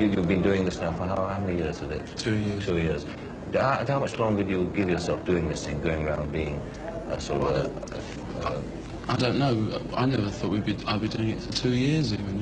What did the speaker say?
you've been doing this now for how many years is it? 2 years. 2 years. How much longer do you give yourself doing this thing, going around being sort of I don't know. I never thought I'd be doing it for 2 years even.